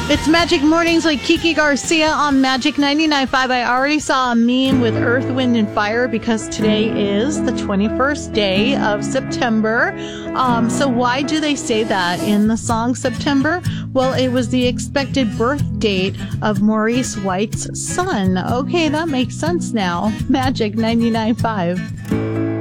It's Magic Mornings with Kiki Garcia on Magic 99.5. I already saw a meme with Earth, Wind, and Fire because today is the 21st day of September. So why do they say that in the song September? Well, it was the expected birth date of Maurice White's son. Okay, that makes sense now. Magic 99.5.